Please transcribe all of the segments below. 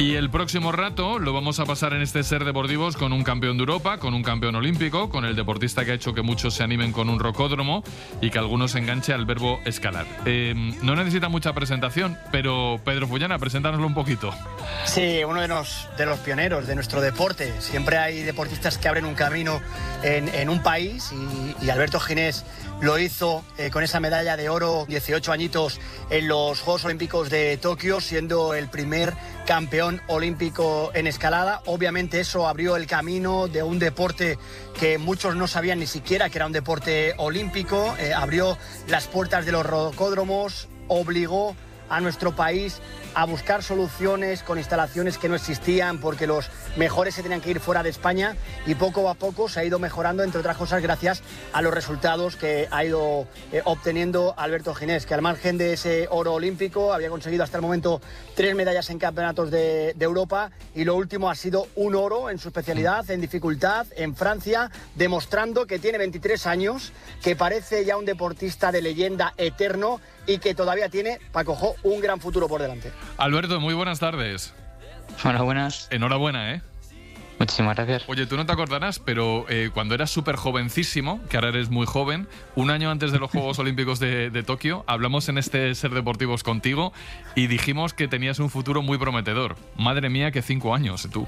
Y el próximo rato lo vamos a pasar en este Ser Deportivos con un campeón de Europa, con un campeón olímpico, con el deportista que ha hecho que muchos se animen con un rocódromo y que algunos se enganche al verbo escalar. No necesita mucha presentación, pero Pedro Fullana, preséntanoslo un poquito. Sí, uno de los pioneros de nuestro deporte. Siempre hay deportistas que abren un camino en un país y Alberto Ginés lo hizo con esa medalla de oro, 18 añitos en los Juegos Olímpicos de Tokio, siendo el primer campeón olímpico en escalada. Obviamente eso abrió el camino de un deporte que muchos no sabían ni siquiera que era un deporte olímpico, abrió las puertas de los rocódromos, obligó a nuestro país a buscar soluciones con instalaciones que no existían porque los mejores se tenían que ir fuera de España, y poco a poco se ha ido mejorando, entre otras cosas gracias a los resultados que ha ido obteniendo Alberto Ginés, que al margen de ese oro olímpico había conseguido hasta el momento 3 medallas en campeonatos de Europa, y lo último ha sido un oro en su especialidad, en dificultad, en Francia, demostrando que tiene 23 años, que parece ya un deportista de leyenda eterno y que todavía tiene, Paco Jo, un gran futuro por delante. Alberto, muy buenas tardes. Hola, buenas. Enhorabuena, ¿eh? Muchísimas gracias. Oye, tú no te acordarás, pero cuando eras súper jovencísimo, que ahora eres muy joven, un año antes de los Juegos Olímpicos de Tokio, hablamos en este Ser Deportivos contigo y dijimos que tenías un futuro muy prometedor. Madre mía, que 5 años, tú.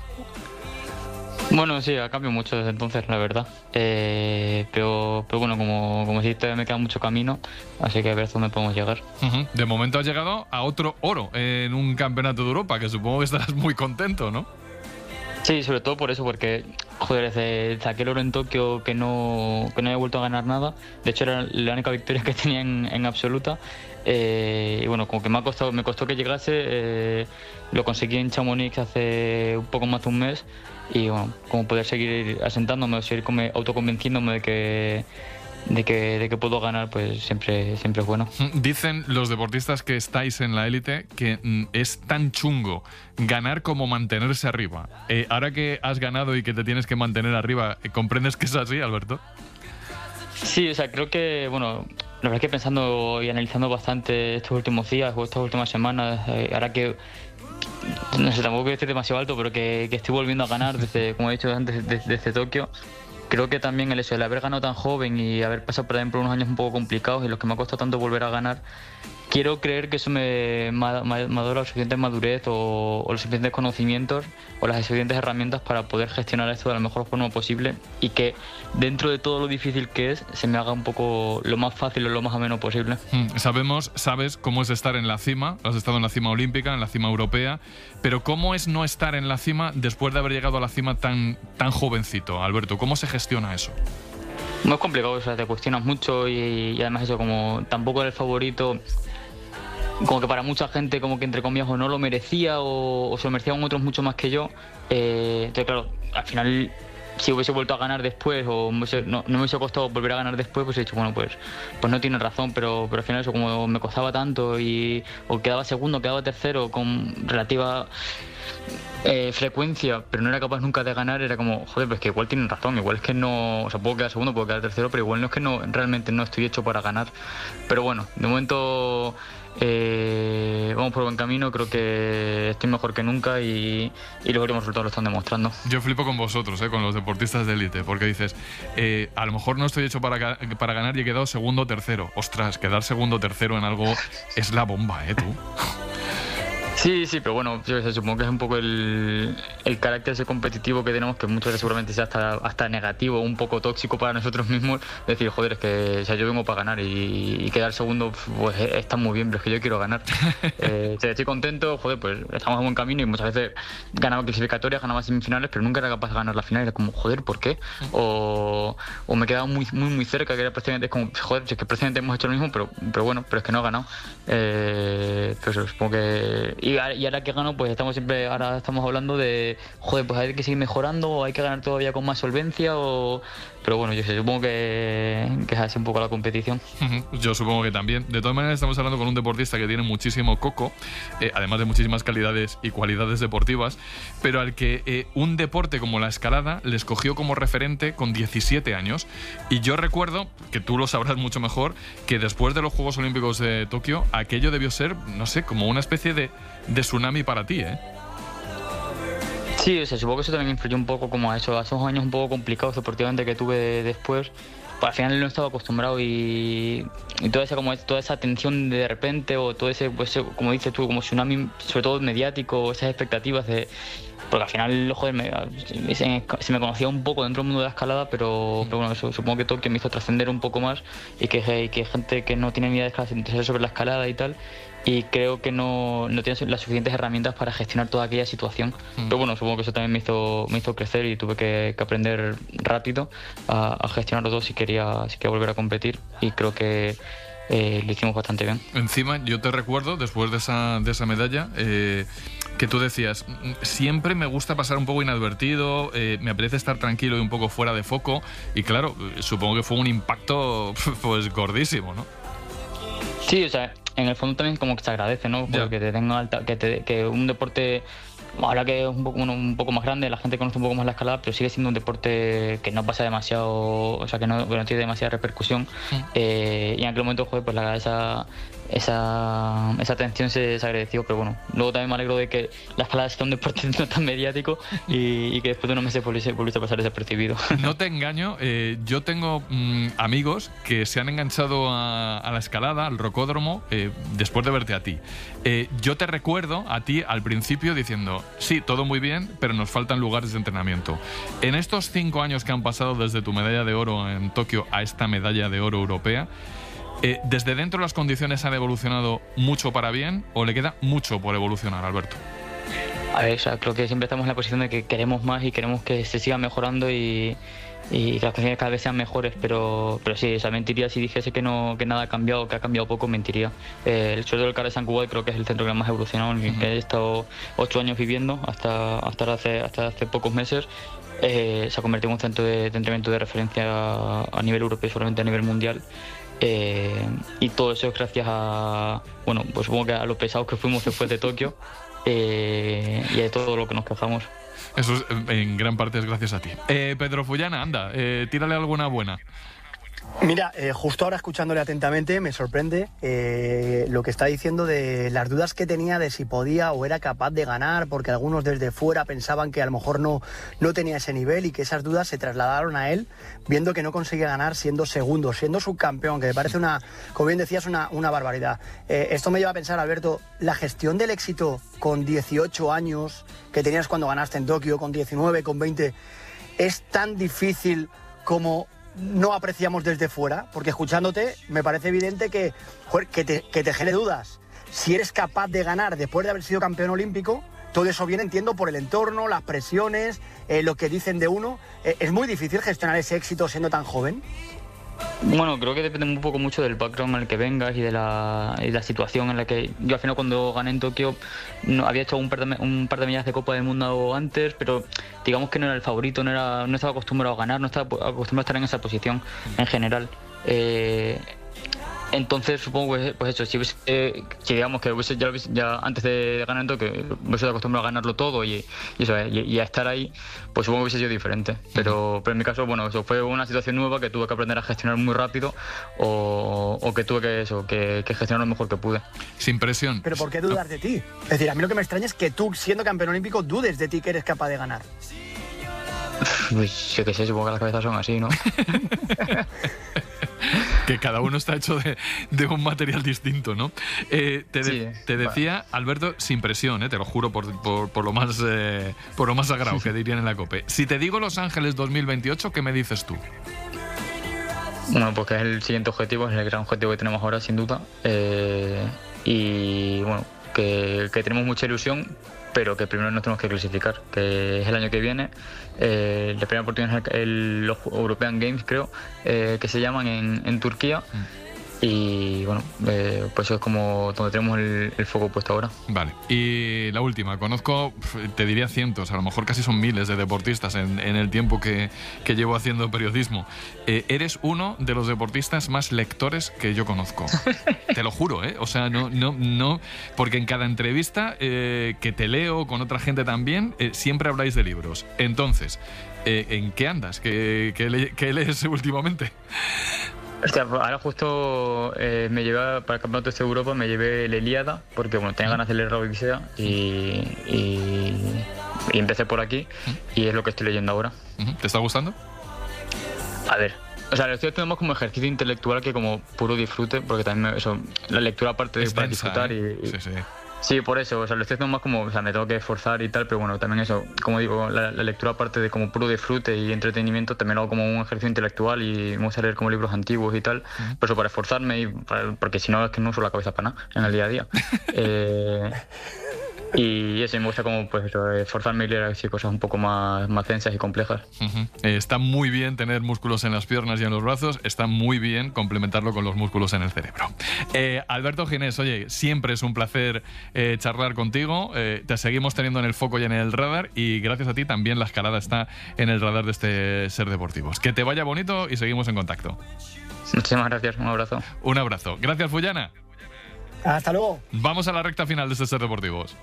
Bueno, sí, ha cambiado mucho desde entonces, la verdad. Pero bueno, como dijiste, me queda mucho camino, así que a ver dónde podemos llegar. Uh-huh. De momento has llegado a otro oro en un campeonato de Europa, que supongo que estarás muy contento, ¿no? Sí, sobre todo por eso, porque, joder, desde aquel oro en Tokio que no había vuelto a ganar nada. De hecho, era la única victoria que tenía en absoluta. Y bueno, como que me costó que llegase. Lo conseguí en Chamonix hace un poco más de un mes. Y bueno, como poder seguir asentándome o seguir autoconvenciéndome de que puedo ganar, pues siempre es bueno. Dicen los deportistas que estáis en la élite que es tan chungo ganar como mantenerse arriba. Ahora que has ganado y que te tienes que mantener arriba, ¿comprendes que es así, Alberto? Sí, o sea, creo que, bueno, la verdad es que pensando y analizando bastante estos últimos días o estas últimas semanas, ahora que, no sé, tampoco voy a decir demasiado alto, pero que estoy volviendo a ganar, como he dicho antes, desde Tokio. Creo que también el hecho de haber ganado tan joven y haber pasado por unos años un poco complicados y los que me ha costado tanto volver a ganar, quiero creer que eso me ha dado la suficiente madurez o los suficientes conocimientos o las suficientes herramientas para poder gestionar esto de la mejor forma posible, y que dentro de todo lo difícil que es, se me haga un poco lo más fácil o lo más ameno posible. Sabes cómo es estar en la cima. Has estado en la cima olímpica, en la cima europea, pero ¿cómo es no estar en la cima después de haber llegado a la cima tan jovencito, Alberto? ¿Cómo se gestiona eso? Muy complicado, o sea, te cuestionas mucho y además eso, como tampoco era el favorito, como que para mucha gente como que entre comillas o no lo merecía o se lo merecían otros mucho más que yo. Entonces claro, al final si hubiese vuelto a ganar después o no me hubiese costado volver a ganar después, pues he dicho, bueno, pues no tiene razón, pero al final eso, como me costaba tanto o quedaba segundo, quedaba tercero con relativa frecuencia, pero no era capaz nunca de ganar, era como, joder, pues que igual tienen razón, igual es que no, o sea, puedo quedar segundo, puedo quedar tercero, pero igual no es que realmente no estoy hecho para ganar. Pero bueno, de momento vamos por buen camino, creo que estoy mejor que nunca y los últimos resultados lo están demostrando. Yo flipo con vosotros, con los deportistas de élite, porque dices, a lo mejor no estoy hecho para ganar y he quedado segundo o tercero. Ostras, quedar segundo o tercero en algo es la bomba, tú. Sí, pero bueno, yo supongo que es un poco el carácter ese competitivo que tenemos, que muchas veces seguramente sea hasta negativo, un poco tóxico para nosotros mismos. Decir, joder, es que, o sea, yo vengo para ganar y quedar segundo, pues está muy bien, pero es que yo quiero ganar. Estoy contento, joder, pues estamos en buen camino y muchas veces ganaba clasificatorias, ganaba semifinales, pero nunca era capaz de ganar la final. Era como, joder, ¿por qué? O me quedaba muy, muy, muy cerca, que era prácticamente como, joder, es que prácticamente hemos hecho lo mismo, pero bueno, pero es que no ha ganado. Pues supongo que... Y ahora que gano, pues ahora estamos hablando de, joder, pues hay que seguir mejorando o hay que ganar todavía con más solvencia pero bueno, yo supongo que es así un poco la competición. Yo supongo que también. De todas maneras, estamos hablando con un deportista que tiene muchísimo coco, además de muchísimas calidades y cualidades deportivas, pero al que un deporte como la escalada le escogió como referente con 17 años. Y yo recuerdo, que tú lo sabrás mucho mejor, que después de los Juegos Olímpicos de Tokio, aquello debió ser, no sé, como una especie de tsunami para ti, Sí, o sea, supongo que eso también influyó un poco como a eso, a esos años un poco complicados deportivamente que tuve después. Pues al final no estaba acostumbrado y toda esa tensión de repente o todo ese, pues, como dices tú, como tsunami, sobre todo mediático, esas expectativas de... Porque al final, joder, se me conocía un poco dentro del mundo de la escalada, pero bueno, eso, supongo que Tokio me hizo trascender un poco más y que gente que no tiene ni idea de escalada se interesa sobre la escalada y tal. Y creo que no tiene las suficientes herramientas para gestionar toda aquella situación. Pero bueno, supongo que eso también me hizo crecer y tuve que aprender rápido a gestionarlo todo si quería volver a competir. Y creo que lo hicimos bastante bien. Encima, yo te recuerdo, después de esa medalla, que tú decías, siempre me gusta pasar un poco inadvertido, me apetece estar tranquilo y un poco fuera de foco. Y claro, supongo que fue un impacto pues gordísimo, ¿no? Sí, o sea, en el fondo también como que se agradece, ¿no? Porque te tenga que un deporte, ahora que es un poco más grande, la gente conoce un poco más la escalada, pero sigue siendo un deporte que no pasa demasiado, o sea, que no tiene demasiada repercusión. Y en aquel momento, joder, pues esa atención se agradeció, pero bueno, luego también me alegro de que la escalada sea un deporte no tan mediático y que después de unos meses volviese a pasar desapercibido. No te engaño, yo tengo amigos que se han enganchado a la escalada, al rocódromo, después de verte a ti. Yo te recuerdo a ti al principio diciendo, sí, todo muy bien, pero nos faltan lugares de entrenamiento. En estos 5 años que han pasado desde tu medalla de oro en Tokio a esta medalla de oro europea, ¿desde dentro las condiciones han evolucionado mucho para bien o le queda mucho por evolucionar, Alberto? A ver, o sea, creo que siempre estamos en la posición de que queremos más y queremos que se siga mejorando y que las condiciones cada vez sean mejores, pero sí, o sea, mentiría si dijese que nada ha cambiado, que ha cambiado poco, mentiría. El suelo del Carles Sant Cugat creo que es el centro que más ha evolucionado, en el que he estado 8 años viviendo hasta hace pocos meses. Se ha convertido en un centro de entrenamiento de referencia a nivel europeo y solamente a nivel mundial. Y todo eso es gracias a, bueno, pues supongo que a los pesados que fuimos después de Tokio y a todo lo que nos quejamos. Eso en gran parte es gracias a ti. Pedro Fullana, anda, tírale alguna buena. Mira, justo ahora escuchándole atentamente me sorprende lo que está diciendo de las dudas que tenía de si podía o era capaz de ganar, porque algunos desde fuera pensaban que a lo mejor no tenía ese nivel y que esas dudas se trasladaron a él viendo que no conseguía ganar siendo segundo, siendo subcampeón, que me parece como bien decías, una barbaridad. Esto me lleva a pensar, Alberto, la gestión del éxito con 18 años que tenías cuando ganaste en Tokio, con 19, con 20, es tan difícil como no apreciamos desde fuera, porque escuchándote me parece evidente que te genere dudas. Si eres capaz de ganar después de haber sido campeón olímpico, todo eso viene, entiendo, por el entorno, las presiones, lo que dicen de uno. ¿Es muy difícil gestionar ese éxito siendo tan joven? Bueno, creo que depende un poco mucho del background en el que vengas y de la situación en la que... Yo al final cuando gané en Tokio había hecho un par de medallas de Copa del Mundo antes, pero digamos que no era el favorito, no estaba acostumbrado a ganar, no estaba acostumbrado a estar en esa posición en general. Entonces supongo que, pues eso, si digamos que ya antes de ganar en Tokio hubiese acostumbrado a ganarlo todo y a estar ahí, pues supongo que hubiese sido diferente. Pero en mi caso, bueno, eso fue una situación nueva que tuve que aprender a gestionar muy rápido o que tuve que gestionar lo mejor que pude. Sin presión. ¿Pero por qué dudas de ti? Es decir, a mí lo que me extraña es que tú, siendo campeón olímpico, dudes de ti que eres capaz de ganar. Pues yo qué sé, supongo que las cabezas son así, ¿no? Que cada uno está hecho de un material distinto, ¿no? Te decía, Alberto, sin presión, te lo juro por lo más sagrado que dirían en la COPE. Si te digo Los Ángeles 2028, ¿qué me dices tú? Bueno, pues que es el siguiente objetivo, es el gran objetivo que tenemos ahora, sin duda. Y bueno, que tenemos mucha ilusión, pero que primero nos tenemos que clasificar, que es el año que viene. La primera oportunidad es los European Games, creo, que se llaman en Turquía. Y bueno, pues eso es como donde tenemos el foco puesto ahora. Vale, y la última, conozco, te diría cientos, a lo mejor casi son miles de deportistas en el tiempo que llevo haciendo periodismo. Eres uno de los deportistas más lectores que yo conozco. Te lo juro, o sea, no, porque en cada entrevista que te leo con otra gente también, siempre habláis de libros. Entonces, ¿en qué andas? ¿Qué lees últimamente? Hostia, ahora justo me llevé para el campeonato de Europa, me llevé la Ilíada, porque bueno, tenía ganas de leer la Odisea y Y empecé por aquí y es lo que estoy leyendo ahora. ¿Te está gustando? A ver, o sea, lo estoy haciendo más como ejercicio intelectual que como puro disfrute, porque también eso, la lectura aparte de para disfrutar Sí. Sí, por eso, o sea, lo estoy haciendo más como, o sea, me tengo que esforzar y tal, pero bueno, también eso, como digo, la lectura aparte de como puro disfrute y entretenimiento, también lo hago como un ejercicio intelectual y me gusta leer como libros antiguos y tal, por eso, para esforzarme y porque si no es que no uso la cabeza para nada en el día a día. Y eso, me gusta como pues eso, esforzarme y leer así cosas un poco más densas y complejas. Está muy bien tener músculos en las piernas y en los brazos, está muy bien complementarlo con los músculos en el cerebro. Alberto Ginés, oye, siempre es un placer charlar contigo, te seguimos teniendo en el foco y en el radar, y gracias a ti también la escalada está en el radar de este Ser Deportivos. Que te vaya bonito y seguimos en contacto. Muchísimas gracias, un abrazo. Un abrazo. Gracias, Fullana. Hasta luego. Vamos a la recta final de este Ser Deportivos.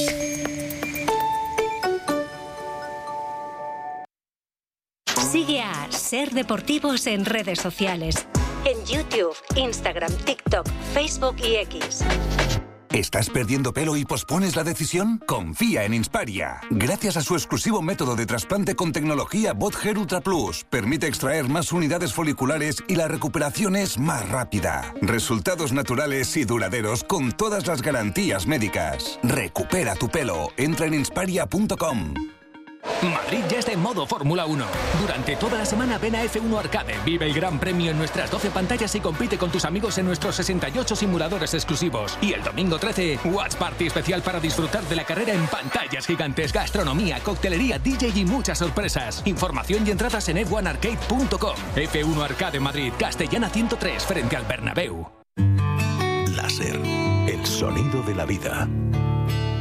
Sigue a Ser Deportivos en redes sociales. En YouTube, Instagram, TikTok, Facebook y X. ¿Estás perdiendo pelo y pospones la decisión? Confía en Insparia. Gracias a su exclusivo método de trasplante con tecnología Bot Hair Ultra Plus, permite extraer más unidades foliculares y la recuperación es más rápida. Resultados naturales y duraderos con todas las garantías médicas. Recupera tu pelo. Entra en insparia.com. Madrid ya está en modo Fórmula 1. Durante toda la semana ven a F1 Arcade, vive el gran premio en nuestras 12 pantallas y compite con tus amigos en nuestros 68 simuladores exclusivos. Y el domingo 13, Watch Party especial para disfrutar de la carrera en pantallas gigantes, gastronomía, coctelería, DJ y muchas sorpresas. Información y entradas en f1arcade.com. F1 Arcade Madrid, Castellana 103, frente al Bernabéu. Láser, el sonido de la vida.